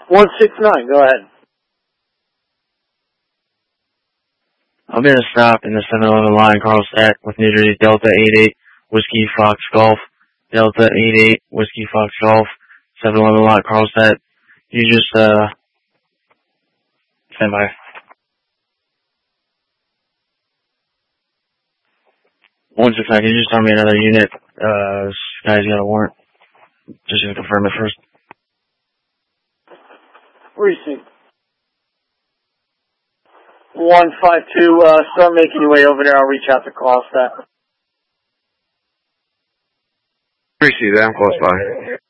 169, go ahead. I'll be at a stop in the 7-Eleven line, Carlstadt, with New Jersey Delta 88, Whiskey Fox Golf, Delta 88, Whiskey Fox Golf, 7-Eleven line, Carlstadt. You just, stand by. 169, can you just tell me another unit? This guy's got a warrant. Just gonna confirm it first. Precinct 152, start making your way over there. I'll reach out to Carlstadt. Appreciate that. I'm close by.